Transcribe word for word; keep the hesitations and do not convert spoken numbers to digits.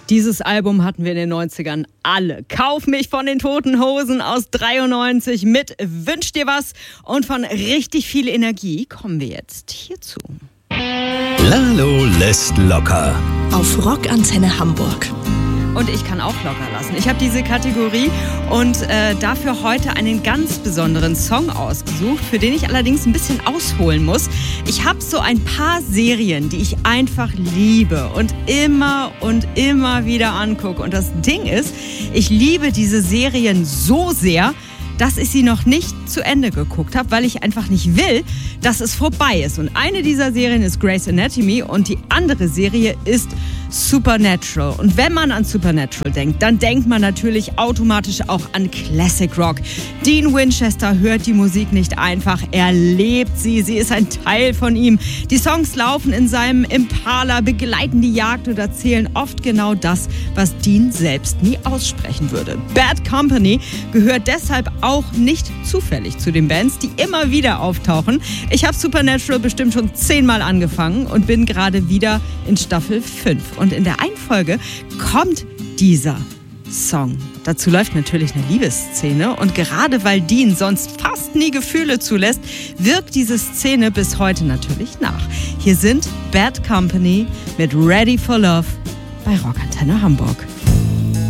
Dieses Album hatten wir in den neunzigern alle. Kauf mich von den Toten Hosen aus dreiundneunzig mit Wünsch dir was. Und von richtig viel Energie kommen wir jetzt hierzu. Lalo lässt locker. Auf Rockantenne Hamburg. Und ich kann auch locker lassen. Ich habe diese Kategorie und äh, dafür heute einen ganz besonderen Song ausgesucht, für den ich allerdings ein bisschen ausholen muss. Ich habe so ein paar Serien, die ich einfach liebe und immer und immer wieder angucke. Und das Ding ist, ich liebe diese Serien so sehr, dass ich sie noch nicht zu Ende geguckt habe, weil ich einfach nicht will, dass es vorbei ist. Und eine dieser Serien ist Grey's Anatomy und die andere Serie ist Supernatural. Und wenn man an Supernatural denkt, dann denkt man natürlich automatisch auch an Classic Rock. Dean Winchester hört die Musik nicht einfach, er lebt sie, sie ist ein Teil von ihm. Die Songs laufen in seinem Impala, begleiten die Jagd und erzählen oft genau das, was Dean selbst nie aussprechen würde. Bad Company gehört deshalb auch nicht zufällig zu den Bands, die immer wieder auftauchen. Ich habe Supernatural bestimmt schon zehnmal angefangen und bin gerade wieder in Staffel fünf. Und in der einen Folge kommt dieser Song. Dazu läuft natürlich eine Liebesszene und gerade weil Dean sonst fast nie Gefühle zulässt, wirkt diese Szene bis heute natürlich nach. Hier sind Bad Company mit Ready for Love bei Rockantenne Hamburg.